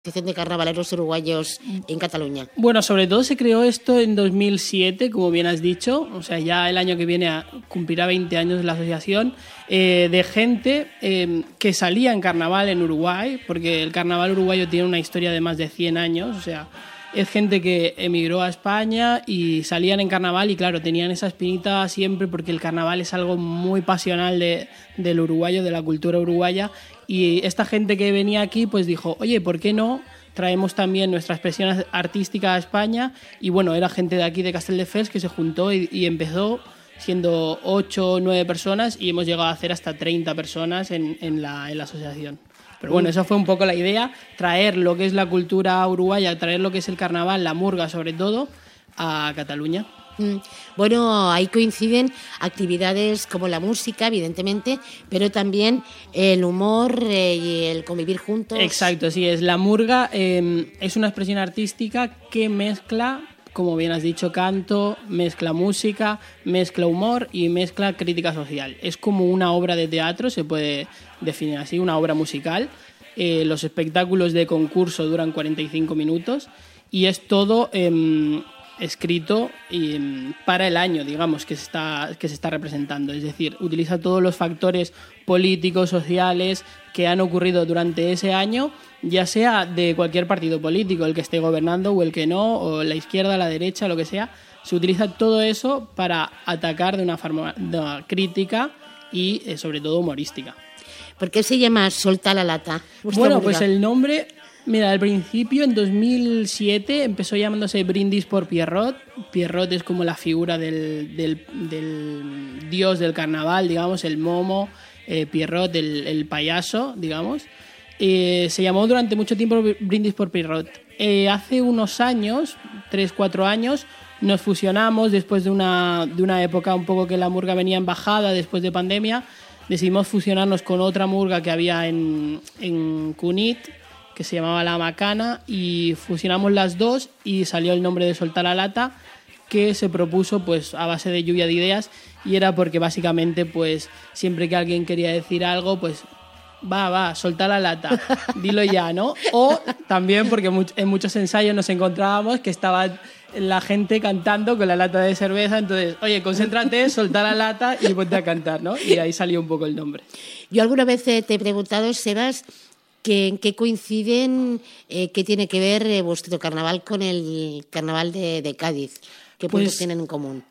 Asociación de Carnavaleros Uruguayos en Cataluña? Bueno, sobre todo se creó esto en 2007, como bien has dicho, o sea, ya el año que viene cumplirá 20 años la asociación, de gente que salía en carnaval en Uruguay, porque el carnaval uruguayo tiene una historia de más de 100 años, o sea, es gente que emigró a España y salían en carnaval y claro, tenían esa espinita siempre porque el carnaval es algo muy pasional del uruguayo, de la cultura uruguaya. Y esta gente que venía aquí pues dijo, oye, ¿por qué no traemos también nuestra expresión artística a España? Y bueno, era gente de aquí de Castelldefels que se juntó y empezó siendo 8 o 9 personas y hemos llegado a hacer hasta 30 personas en la asociación. Pero bueno, esa fue un poco la idea, traer lo que es la cultura uruguaya, traer lo que es el carnaval, la murga sobre todo, a Cataluña. Bueno, ahí coinciden actividades como la música, evidentemente, pero también el humor y el convivir juntos. Exacto, sí, es la murga, es una expresión artística que mezcla, como bien has dicho, canto, mezcla música, mezcla humor y mezcla crítica social. Es como una obra de teatro, se puede definir así, una obra musical. Los espectáculos de concurso duran 45 minutos y es todo escrito para el año, digamos, que se está representando. Es decir, utiliza todos los factores políticos, sociales que han ocurrido durante ese año, ya sea de cualquier partido político, el que esté gobernando o el que no, o la izquierda, la derecha, lo que sea. Se utiliza todo eso para atacar de una forma crítica y sobre todo humorística. ¿Por qué se llama Solta la Lata? Bueno, pues el nombre... Mira, al principio, en 2007, empezó llamándose Brindis por Pierrot. Pierrot es como la figura del dios del carnaval, digamos, el momo, Pierrot, el payaso, digamos. Se llamó durante mucho tiempo Brindis por Pierrot. Hace unos años, 3-4 años, nos fusionamos después de una época un poco que la murga venía en bajada después de pandemia. Decidimos fusionarnos con otra murga que había en Cunit, que se llamaba La Macana, y fusionamos las dos y salió el nombre de Soltar la Lata, que se propuso pues a base de lluvia de ideas, y era porque básicamente pues siempre que alguien quería decir algo pues va, soltar la lata, dilo ya, ¿no? O también porque en muchos ensayos nos encontrábamos que estaba la gente cantando con la lata de cerveza, entonces, oye, concéntrate, soltar la lata y ponte a cantar, ¿no? Y ahí salió un poco el nombre. Yo alguna vez te he preguntado, Sebas, ¿en qué coinciden, qué tiene que ver vuestro carnaval con el carnaval de Cádiz? ¿Qué puntos tienen en común?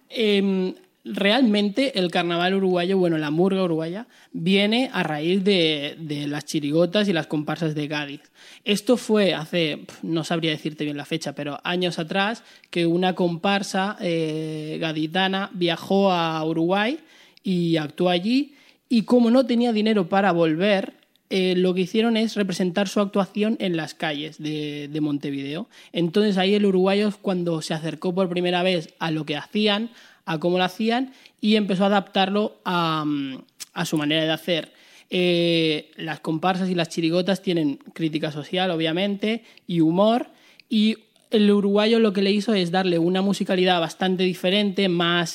Realmente el carnaval uruguayo, bueno, la murga uruguaya, viene a raíz de las chirigotas y las comparsas de Cádiz. Esto fue hace, no sabría decirte bien la fecha, pero años atrás, que una comparsa gaditana viajó a Uruguay y actuó allí, y como no tenía dinero para volver, lo que hicieron es representar su actuación en las calles de Montevideo. Entonces ahí el uruguayo, cuando se acercó por primera vez a lo que hacían, a cómo lo hacían, y empezó a adaptarlo a su manera de hacer. Las comparsas y las chirigotas tienen crítica social, obviamente, y humor, y el uruguayo lo que le hizo es darle una musicalidad bastante diferente, más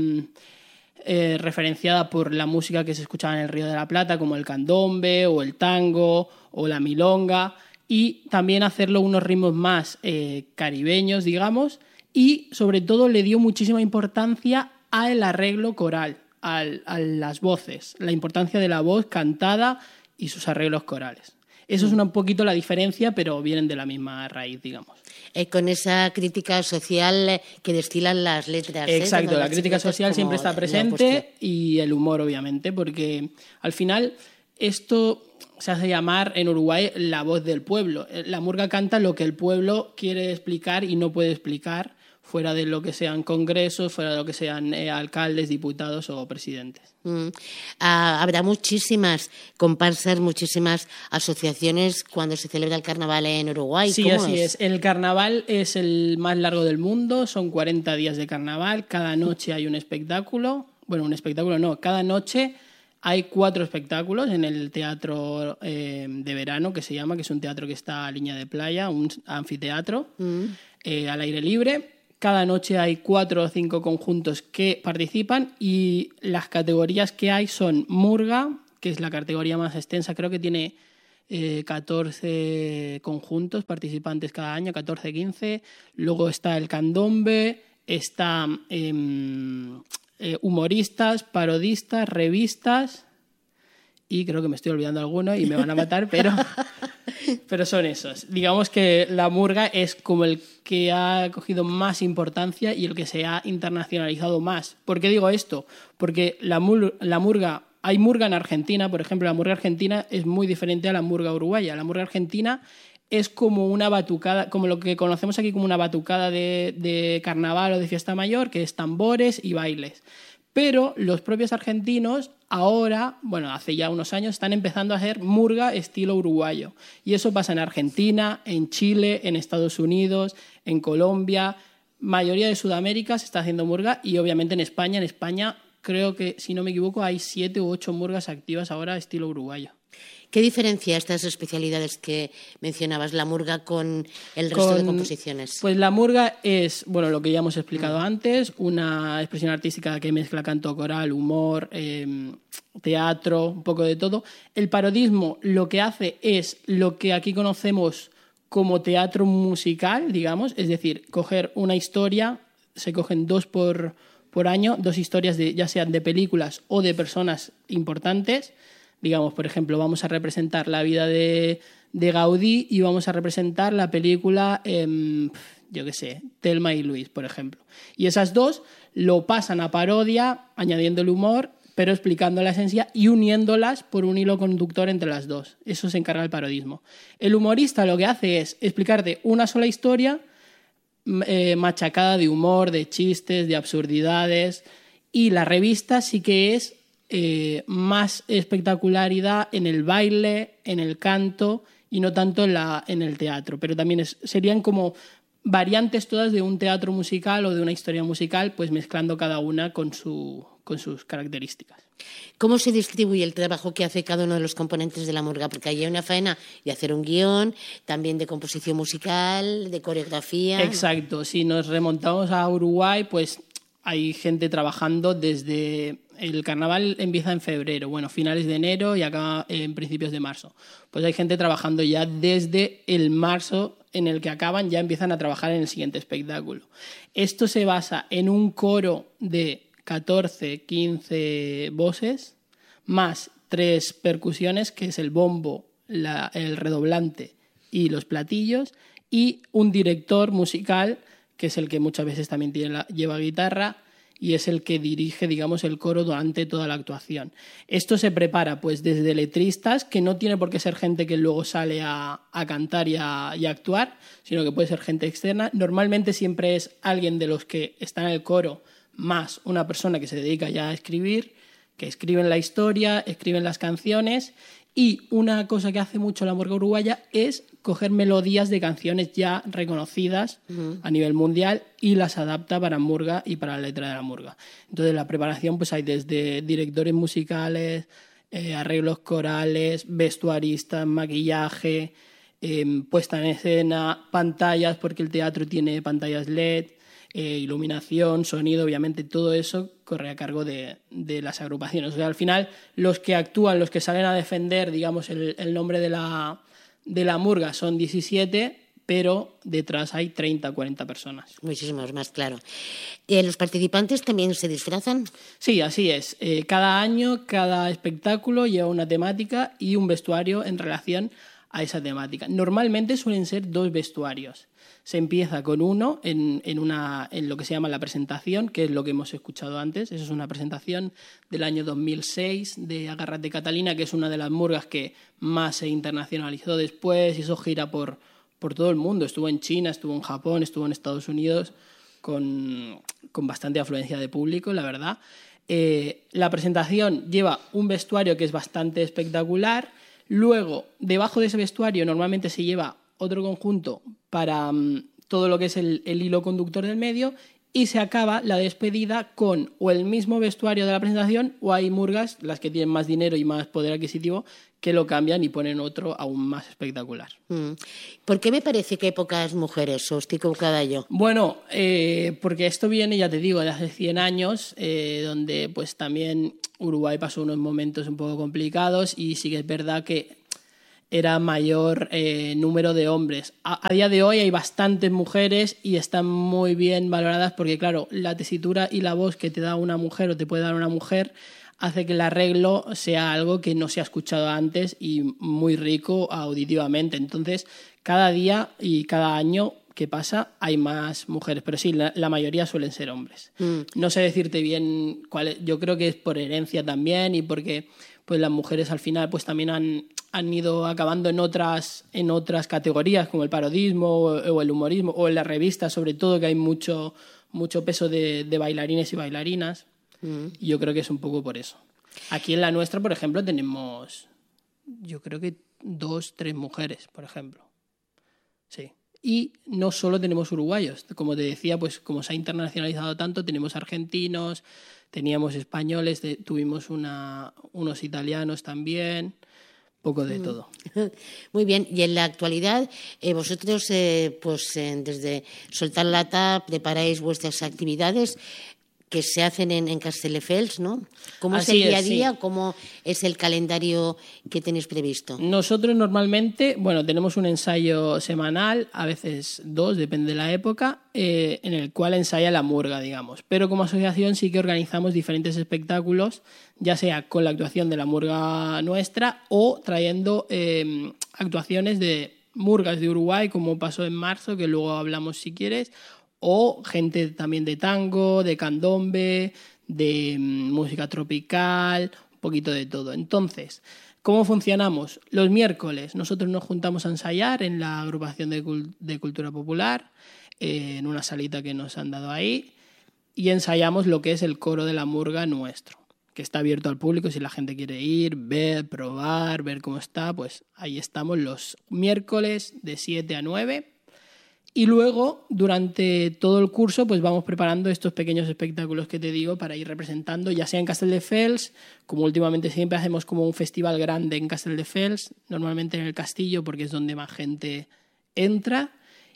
referenciada por la música que se escuchaba en el Río de la Plata, como el candombe o el tango o la milonga, y también hacerlo unos ritmos más caribeños, digamos, y sobre todo le dio muchísima importancia al arreglo coral, a las voces, la importancia de la voz cantada y sus arreglos corales. Eso es un poquito la diferencia, pero vienen de la misma raíz, digamos. Con esa crítica social que destilan las letras. Exacto, la crítica social siempre está presente, y el humor, obviamente, porque al final esto se hace llamar en Uruguay la voz del pueblo. La murga canta lo que el pueblo quiere explicar y no puede explicar fuera de lo que sean congresos, fuera de lo que sean alcaldes, diputados o presidentes. Habrá muchísimas comparsas, muchísimas asociaciones cuando se celebra el carnaval en Uruguay. Sí, así es. El carnaval es el más largo del mundo, son 40 días de carnaval, cada noche hay un espectáculo. Bueno, un espectáculo no, cada noche hay 4 espectáculos en el teatro de verano, que se llama, que es un teatro que está a línea de playa, un anfiteatro al aire libre. Cada noche hay 4 o 5 conjuntos que participan, y las categorías que hay son murga, que es la categoría más extensa, creo que tiene 14 conjuntos participantes cada año, 14, 15. Luego está el candombe, está humoristas, parodistas, revistas, y creo que me estoy olvidando alguno y me van a matar, pero son esos. Digamos que la murga es como el que ha cogido más importancia y el que se ha internacionalizado más. ¿Por qué digo esto? Porque la murga, hay murga en Argentina, por ejemplo, la murga argentina es muy diferente a la murga uruguaya. La murga argentina es como una batucada, como lo que conocemos aquí como una batucada de carnaval o de fiesta mayor, que es tambores y bailes. Pero los propios argentinos ahora, bueno, hace ya unos años, están empezando a hacer murga estilo uruguayo. Y eso pasa en Argentina, en Chile, en Estados Unidos, en Colombia. Mayoría de Sudamérica se está haciendo murga y obviamente en España. En España creo que, si no me equivoco, hay 7 u 8 murgas activas ahora estilo uruguayo. ¿Qué diferencia estas especialidades que mencionabas, la murga con el resto de composiciones? Pues la murga es, bueno, lo que ya hemos explicado antes, una expresión artística que mezcla canto coral, humor, teatro, un poco de todo. El parodismo lo que hace es lo que aquí conocemos como teatro musical, digamos, es decir, coger una historia, se cogen 2 por año, 2 historias ya sean de películas o de personas importantes. Digamos, por ejemplo, vamos a representar la vida de Gaudí y vamos a representar la película, yo qué sé, Thelma y Luis, por ejemplo. Y esas 2 lo pasan a parodia, añadiendo el humor, pero explicando la esencia y uniéndolas por un hilo conductor entre las 2. Eso se encarga el parodismo. El humorista lo que hace es explicarte una sola historia machacada de humor, de chistes, de absurdidades. Y la revista sí que es más espectacularidad en el baile, en el canto y no tanto en el teatro. Pero también serían como variantes todas de un teatro musical o de una historia musical, pues mezclando cada una con sus características. ¿Cómo se distribuye el trabajo que hace cada uno de los componentes de la murga? Porque hay una faena de hacer un guión, también de composición musical, de coreografía. Exacto. Si nos remontamos a Uruguay, pues hay gente trabajando desde... El carnaval empieza en febrero, bueno, finales de enero y acaba en principios de marzo. Pues hay gente trabajando ya desde el marzo en el que acaban, ya empiezan a trabajar en el siguiente espectáculo. Esto se basa en un coro de 14, 15 voces, más 3 percusiones, que es el bombo, el redoblante y los platillos, y un director musical, que es el que muchas veces también lleva guitarra, y es el que dirige, digamos, el coro durante toda la actuación. Esto se prepara pues desde letristas, que no tiene por qué ser gente que luego sale a cantar y a actuar, sino que puede ser gente externa. Normalmente siempre es alguien de los que está en el coro más una persona que se dedica ya a escribir, que escriben la historia, escriben las canciones. Y una cosa que hace mucho la murga uruguaya es coger melodías de canciones ya reconocidas a nivel mundial y las adapta para murga y para la letra de la murga. Entonces, la preparación pues hay desde directores musicales, arreglos corales, vestuaristas, maquillaje, puesta en escena, pantallas, porque el teatro tiene pantallas LED, iluminación, sonido, obviamente todo eso corre a cargo de las agrupaciones. O sea, al final los que actúan, los que salen a defender, digamos, el nombre de la murga son 17, pero detrás hay 30 o 40 personas. Muchísimos más, claro. ¿Los participantes también se disfrazan? Sí, así es. Cada año, cada espectáculo lleva una temática y un vestuario en relación a esa temática. Normalmente suelen ser 2 vestuarios. Se empieza con uno en lo que se llama la presentación, que es lo que hemos escuchado antes. Eso es una presentación del año 2006 de Agárrate Catalina, que es una de las murgas que más se internacionalizó después y eso gira por todo el mundo. Estuvo en China, estuvo en Japón, estuvo en Estados Unidos con bastante afluencia de público, la verdad. La presentación lleva un vestuario que es bastante espectacular. Luego, debajo de ese vestuario normalmente se lleva otro conjunto para todo lo que es el hilo conductor del medio y se acaba la despedida con o el mismo vestuario de la presentación o hay murgas, las que tienen más dinero y más poder adquisitivo, que lo cambian y ponen otro aún más espectacular. ¿Por qué me parece que hay pocas mujeres? ¿O estoy equivocada yo? Bueno, porque esto viene, ya te digo, de hace 100 años, donde pues también Uruguay pasó unos momentos un poco complicados y sí que es verdad que era mayor número de hombres. A día de hoy hay bastantes mujeres y están muy bien valoradas porque, claro, la tesitura y la voz que te da una mujer o te puede dar una mujer hace que el arreglo sea algo que no se ha escuchado antes y muy rico auditivamente. Entonces, cada día y cada año que pasa hay más mujeres, pero sí, la mayoría suelen ser hombres. No sé decirte bien cuál es. Yo creo que es por herencia también y porque pues las mujeres al final pues también han ido acabando en otras categorías como el parodismo o el humorismo o en las revistas, sobre todo, que hay mucho peso de bailarines y bailarinas. Y yo creo que es un poco por eso. Aquí en la nuestra, por ejemplo, tenemos, yo creo que 2, 3 mujeres, por ejemplo. Sí. Y no solo tenemos uruguayos. Como te decía, pues como se ha internacionalizado tanto, tenemos argentinos, teníamos españoles, tuvimos unos italianos también, poco de todo. Muy bien. Y en la actualidad, vosotros, desde Soltar Lata, preparáis vuestras actividades que se hacen en Castelldefels, ¿no? ¿Cómo es el día a día? Sí. ¿Cómo es el calendario que tenéis previsto? Nosotros normalmente, tenemos un ensayo semanal, a veces 2, depende de la época, en el cual ensaya la murga, digamos. Pero como asociación sí que organizamos diferentes espectáculos, ya sea con la actuación de la murga nuestra o trayendo actuaciones de murgas de Uruguay, como pasó en marzo, que luego hablamos si quieres, o gente también de tango, de candombe, de música tropical, un poquito de todo. Entonces, ¿cómo funcionamos? Los miércoles nosotros nos juntamos a ensayar en la agrupación de cultura popular, en una salita que nos han dado ahí, y ensayamos lo que es el coro de la murga nuestro, que está abierto al público. Si la gente quiere ir, ver, probar, ver cómo está, pues ahí estamos los miércoles de 7 a 9. Y luego, durante todo el curso, pues vamos preparando estos pequeños espectáculos que te digo para ir representando, ya sea en Castelldefels, como últimamente siempre hacemos como un festival grande en Castelldefels, normalmente en el castillo porque es donde más gente entra,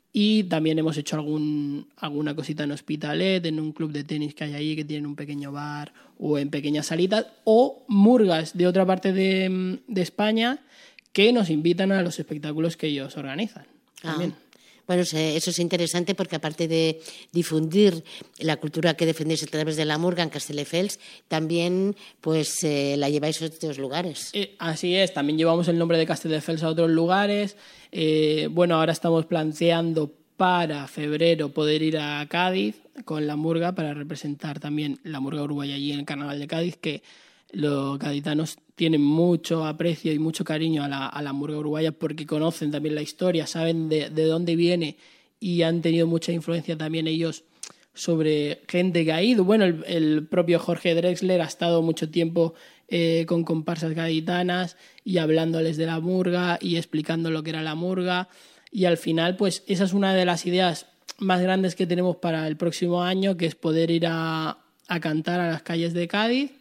y también hemos hecho alguna cosita en Hospitalet, en un club de tenis que hay ahí que tienen un pequeño bar, o en pequeñas salitas, o murgas de otra parte de España que nos invitan a los espectáculos que ellos organizan también. Bueno, eso es interesante porque aparte de difundir la cultura que defendéis a través de la murga en Castelldefels, también pues la lleváis a otros lugares. Así es, también llevamos el nombre de Castelldefels a otros lugares. Ahora estamos planteando para febrero poder ir a Cádiz con la murga para representar también la murga uruguaya allí en el Carnaval de Cádiz, que los gaditanos tienen mucho aprecio y mucho cariño a la murga uruguaya porque conocen también la historia, saben de dónde viene y han tenido mucha influencia también ellos sobre gente que ha ido. Bueno, el propio Jorge Drexler ha estado mucho tiempo con comparsas gaditanas y hablándoles de la murga y explicando lo que era la murga, y al final pues esa es una de las ideas más grandes que tenemos para el próximo año, que es poder ir a cantar a las calles de Cádiz.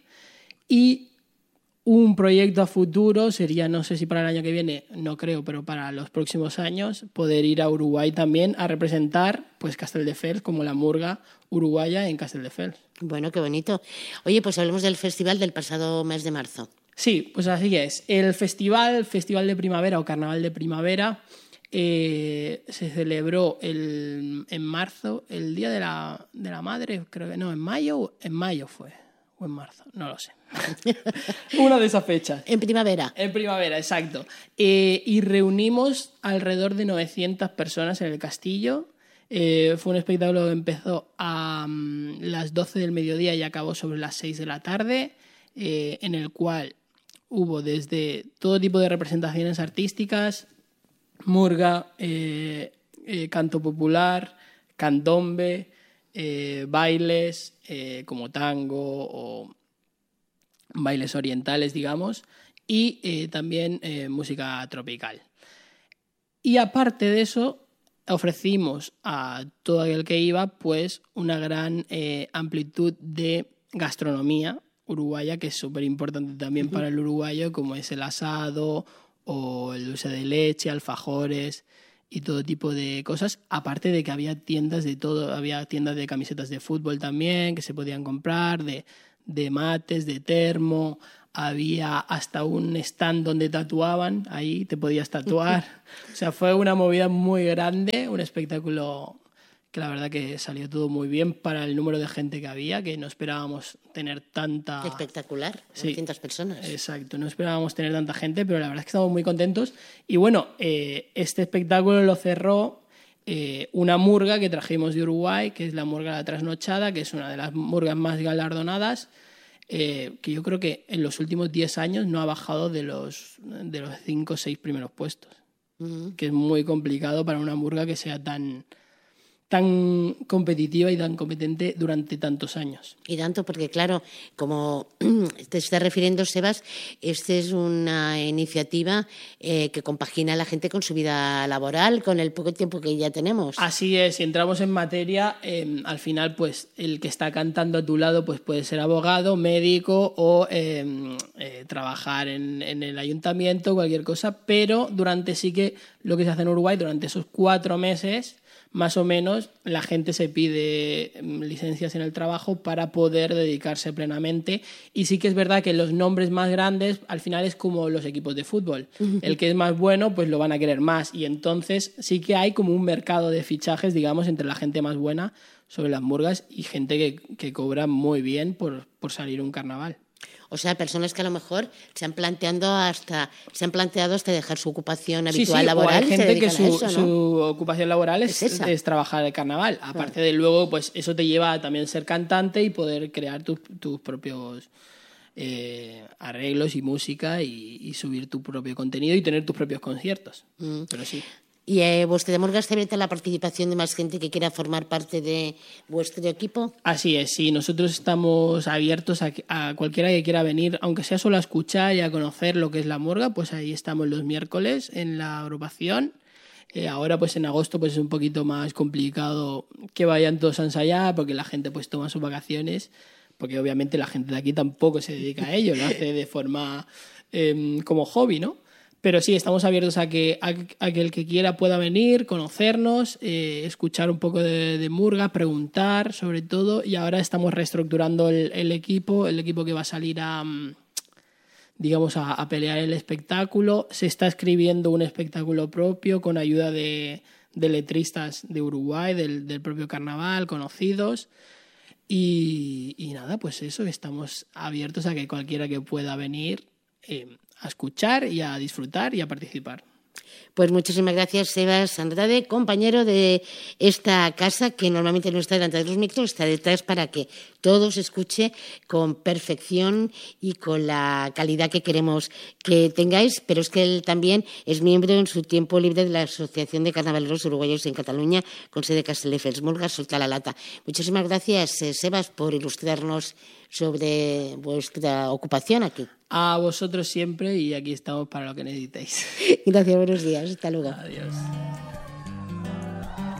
Y un proyecto a futuro sería, no sé si para el año que viene, no creo, pero para los próximos años, poder ir a Uruguay también a representar pues Castelldefels como la murga uruguaya en Castelldefels. Bueno, qué bonito. Oye, pues hablemos del festival del pasado mes de marzo. Sí, pues así es. El festival de primavera o carnaval de primavera se celebró en marzo, el Día de la Madre, creo que no, en mayo fue. En marzo, no lo sé. Una de esas fechas. En primavera. En primavera, exacto. Y reunimos alrededor de 900 personas en el castillo. Fue un espectáculo que empezó a las 12 del mediodía y acabó sobre las 6 de la tarde, en el cual hubo desde todo tipo de representaciones artísticas, murga, canto popular, candombe, bailes como tango o bailes orientales, digamos, y también música tropical. Y aparte de eso, ofrecimos a todo aquel que iba pues una gran amplitud de gastronomía uruguaya, que es súper importante también para el uruguayo, como es el asado o el dulce de leche, alfajores y todo tipo de cosas, aparte de que había tiendas de todo, había tiendas de camisetas de fútbol también que se podían comprar, de mates, de termo, había hasta un stand donde tatuaban, ahí te podías tatuar. O sea, fue una movida muy grande, un espectáculo que la verdad que salió todo muy bien para el número de gente que había, que no esperábamos tener tanta... Espectacular, Sí, 200 personas. Exacto, no esperábamos tener tanta gente, pero la verdad es que estamos muy contentos. Y bueno, este espectáculo lo cerró una murga que trajimos de Uruguay, que es la Murga La Trasnochada, que es una de las murgas más galardonadas, que yo creo que en los últimos 10 años no ha bajado de los 5 o 6 primeros puestos, que es muy complicado para una murga que sea tan competitiva y tan competente durante tantos años. Y tanto porque, claro, como te estás refiriendo, Sebas, esta es una iniciativa que compagina a la gente con su vida laboral, con el poco tiempo que ya tenemos. Así es, si entramos en materia, al final pues el que está cantando a tu lado pues puede ser abogado, médico o trabajar en el ayuntamiento, cualquier cosa, pero durante sí que lo que se hace en Uruguay, durante esos 4 meses... más o menos la gente se pide licencias en el trabajo para poder dedicarse plenamente, y sí que es verdad que los nombres más grandes al final es como los equipos de fútbol, el que es más bueno pues lo van a querer más, y entonces sí que hay como un mercado de fichajes, digamos, entre la gente más buena sobre las murgas y gente que cobra muy bien por salir un carnaval. O sea, personas que a lo mejor se han planteado hasta dejar su ocupación habitual laboral. O hay gente que eso, ¿no? su ocupación laboral es trabajar el carnaval. Aparte de luego, pues eso te lleva a también ser cantante y poder crear tus propios arreglos y música y subir tu propio contenido y tener tus propios conciertos. Pero sí. ¿Y vuestra murga está abierta a la participación de más gente que quiera formar parte de vuestro equipo? Así es, sí. Nosotros estamos abiertos a cualquiera que quiera venir, aunque sea solo a escuchar y a conocer lo que es la murga, pues ahí estamos los miércoles en la agrupación. Ahora pues en agosto pues es un poquito más complicado que vayan todos a ensayar porque la gente pues toma sus vacaciones, porque obviamente la gente de aquí tampoco se dedica a ello, lo hace de forma como hobby, ¿no? Pero sí, estamos abiertos a que el que quiera pueda venir, conocernos, escuchar un poco de murga, preguntar sobre todo. Y ahora estamos reestructurando el equipo que va a salir a pelear el espectáculo. Se está escribiendo un espectáculo propio con ayuda de letristas de Uruguay, del propio carnaval, conocidos. Y nada, pues eso, estamos abiertos a que cualquiera que pueda venir... a escuchar y a disfrutar y a participar. Pues muchísimas gracias, Sebas Andrade, compañero de esta casa, que normalmente no está delante de los micros, está detrás para que todo se escuche con perfección y con la calidad que queremos que tengáis, pero es que él también es miembro en su tiempo libre de la Asociación de Carnavaleros Uruguayos en Cataluña, con sede Castelldefels, Murga, Solta la Lata. Muchísimas gracias, Sebas, por ilustrarnos sobre vuestra ocupación aquí. A vosotros siempre, y aquí estamos para lo que necesitéis. Gracias, buenos días. Hasta luego. Adiós.